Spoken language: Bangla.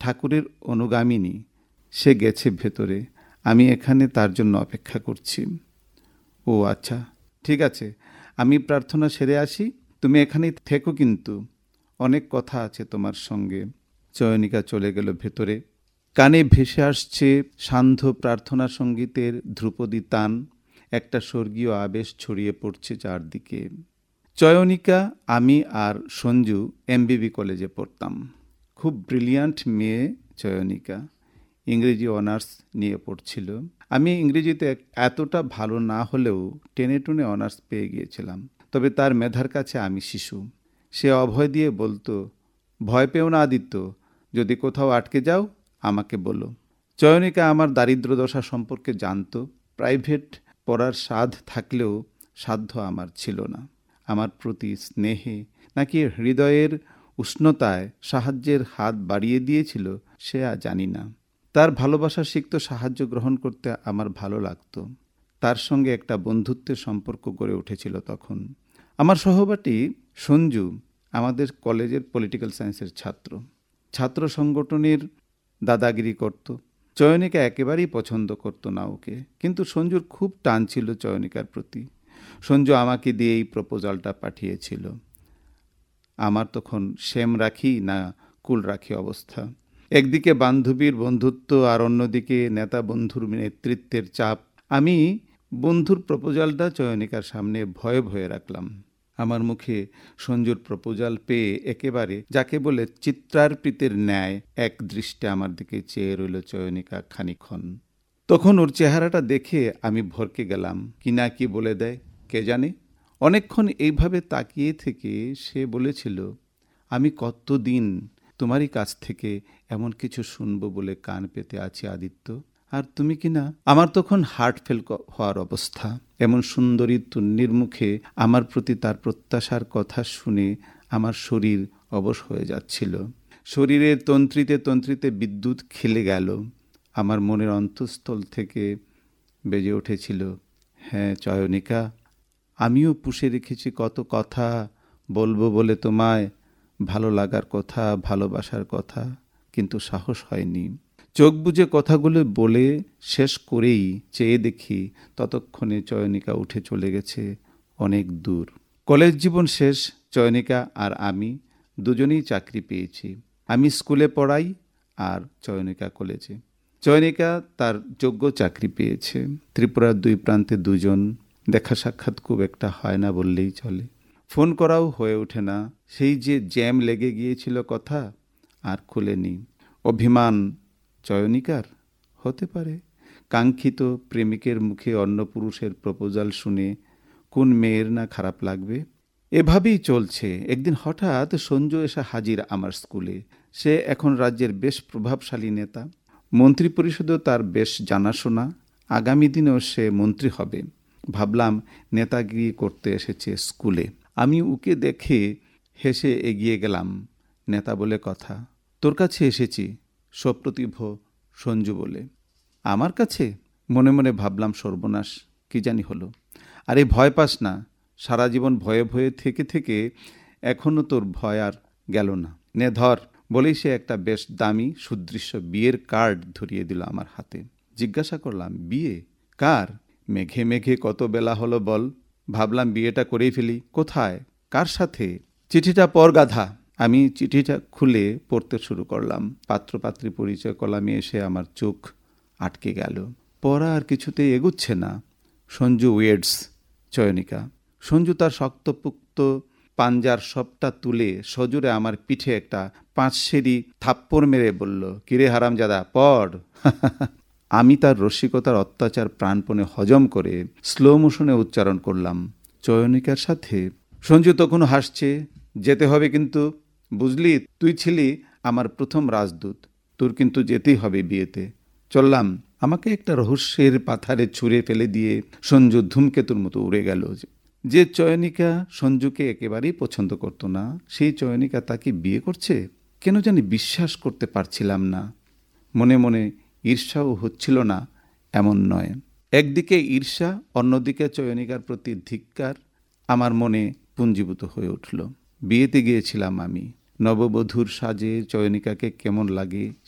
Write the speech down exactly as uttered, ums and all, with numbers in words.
ঠাকুরের অনুগামিনী, সে গেছে ভেতরে, আমি এখানে তার জন্য অপেক্ষা করছি। ও আচ্ছা, ঠিক আছে, আমি প্রার্থনা সেরে আসি, তুমি এখানেই থেকো, কিন্তু অনেক কথা আছে তোমার সঙ্গে। চয়নিকা চলে গেল ভেতরে। কানে ভেসে আসছে সান্ধ্য প্রার্থনা সঙ্গীতের ধ্রুপদী তান, একটা স্বর্গীয় আবেশ ছড়িয়ে পড়ছে চারদিকে। চয়নিকা, আমি আর সঞ্জু এমবিবি কলেজে পড়তাম। খুব ব্রিলিয়ান্ট মেয়ে চয়নিকা, ইংরেজি অনার্স নিয়ে পড়ছিল। আমি ইংরেজিতে এতটা ভালো না হলেও টেনে টুনে অনার্স পেয়ে গিয়েছিলাম, তবে তার মেধার কাছে আমি শিশু। সে অভয় দিয়ে বলতো, ভয় পেও না আদিত্য, যদি কোথাও আটকে যাও আমাকে বলো। চয়নিকা আমার দারিদ্র্যদশা সম্পর্কে জানত। প্রাইভেট পড়ার সাধ থাকলেও সাধ্য আমার ছিল না। আমার প্রতি স্নেহে নাকি হৃদয়ের উষ্ণতায় সাহায্যের হাত বাড়িয়ে দিয়েছিল সে আর জানি না। তার ভালোবাসা সিক্ত সাহায্য গ্রহণ করতে আমার ভালো লাগতো। তার সঙ্গে একটা বন্ধুত্বের সম্পর্ক গড়ে উঠেছিল তখন। আমার সহপাঠী সঞ্জু আমাদের কলেজের পলিটিক্যাল সায়েন্সের ছাত্র। ছাত্র সংগঠনের দাদাগিরি করত। চয়নিকা একেবারেই পছন্দ করত না ওকে, কিন্তু সঞ্জুর খুব টান ছিল চয়নিকার প্রতি। সঞ্জু আমাকে দিয়ে এই প্রপোজালটা পাঠিয়েছিল। আমার তখন সেম রাখি না কুল রাখি অবস্থা। একদিকে বান্ধবীর বন্ধুত্ব আর অন্যদিকে নেতা বন্ধুর নেতৃত্বের চাপ। আমি বন্ধুর প্রপোজালটা চয়নিকার সামনে ভয়ে ভয়ে রাখলাম। আমার মুখে সঞ্জুর প্রপোজাল পেয়ে একেবারে যাকে বলে চিত্রার্পিতের ন্যায় এক দৃষ্টে আমার দিকে চেয়ে রইল চয়নিকা খানিক্ষণ। তখন ওর চেহারাটা দেখে আমি ভরকে গেলাম। কি না কি বলে দেয় কে জানে। অনেকক্ষণ এইভাবে তাকিয়ে থেকে সে বলেছিল, আমি কতদিন তোমারই কাছ থেকে এমন কিছু শুনবো বলে কান পেতে আছি আদিত্য, আর তুমি কি না। আমার তখন হার্ট ফেল হওয়ার অবস্থা। এমন সুন্দরী তন্নির মুখে আমার প্রতি তার প্রত্যাশার কথা শুনে আমার শরীর অবশ হয়ে যাচ্ছিল। শরীরের তন্ত্রিতে তন্ত্রিতে বিদ্যুৎ খেলে গেল। আমার মনের অন্তঃস্থল থেকে বেজে উঠেছিল, হ্যাঁ চয়নিকা, আমিও পুষে রেখেছি কত কথা বলবো বলে তোমায়, ভালো লাগার কথা, ভালোবাসার কথা, কিন্তু সাহস হয়নি। চোখ বুজে কথাগুলো বলে শেষ করেই চেয়ে দেখি ততক্ষণে চয়নিকা উঠে চলে গেছে অনেক দূর। কলেজ জীবন শেষ। চয়নিকা আর আমি দুজনেই চাকরি পেয়েছি। আমি স্কুলে পড়াই আর চয়নিকা কলেজে। চয়নিকা তার যোগ্য চাকরি পেয়েছে। ত্রিপুরার দুই প্রান্তে দুজন, দেখা সাক্ষাৎ খুব একটা হয় না বললেই চলে। ফোন করাও হয়ে ওঠে না। সেই যে জ্যাম লেগে গিয়েছিল কথা আর খুলেনি। অভিমান চয়নিকার হতে পারে। কাঙ্ক্ষিত প্রেমিকের মুখে অন্য পুরুষের প্রপোজাল শুনে কোন মেয়ের না খারাপ লাগবে। এভাবেই চলছে। একদিন হঠাৎ সঞ্জু এসে হাজির আমার স্কুলে। সে এখন রাজ্যের বেশ প্রভাবশালী নেতা। মন্ত্রী পরিষদেও তার বেশ জানাশোনা। আগামী দিনেও সে মন্ত্রী হবে। ভাবলাম নেতাগিরি করতে এসেছে স্কুলে। আমি উকে দেখে হেসে এগিয়ে গেলাম। নেতা বলে কথা, তোর কাছে এসেছি সপ্রতিভ সঞ্জু বলে। আমার কাছে? মনে মনে ভাবলাম সর্বনাশ, কি জানি হলো। আরে ভয় পাস না, সারা জীবন ভয়ে ভয়ে থেকে থেকে এখনো তোর ভয় আর গেল না। নে ধর, বলেই সে একটা বেশ দামি সুদৃশ্য বিয়ের কার্ড ধরিয়ে দিল আমার হাতে। জিজ্ঞাসা করলাম, বিয়ে কার? মেঘে মেঘে কত বেলা হলো বল। ভাবলাম বিয়েটা করেই ফেলি। কোথায়, কার সাথে? চিঠিটা পর গাধা। আমি চিঠিটা খুলে পড়তে শুরু করলাম। পাত্রপাত্রী পরিচয় কলামে এসে আমার চোখ আটকে গেল। পড়া আর কিছুতেই এগুচ্ছে না। সঞ্জু ওয়েডস চয়নিকা। সঞ্জু তার শক্তপুক্ত পাঞ্জার সবটা তুলে সজোরে আমার পিঠে একটা পাঁচ সেরি থাপ্পড় মেরে বলল, কিরে হারামজাদা, পড়। আমি তার রসিকতার অত্যাচার প্রাণপণে হজম করে স্লো মোশনে উচ্চারণ করলাম, চয়নিকার সাথে। সঞ্জু তখনও হাসছে। যেতে হবে কিন্তু, বুঝলি, তুই ছিলি আমার প্রথম রাজদূত, তোর কিন্তু যেতেই হবে বিয়েতে। চললাম। আমাকে একটা রহস্যের পাথারে ছুঁড়ে ফেলে দিয়ে সঞ্জু ধূমকেতুর মতো উড়ে গেল। যে চয়নিকা সঞ্জুকে একেবারেই পছন্দ করত না, সেই চয়নিকা তাকে বিয়ে করছে। কেন জানি বিশ্বাস করতে পারছিলাম না। মনে মনে ঈর্ষাও হচ্ছিল না এমন নয়। একদিকে ঈর্ষা, অন্যদিকে চয়নিকার প্রতি ধিক্কার আমার মনে পুঞ্জীভূত হয়ে উঠল। বিয়েতে গিয়েছিলাম আমি। নববধূর সাজে চয়নিকাকে কেমন লাগে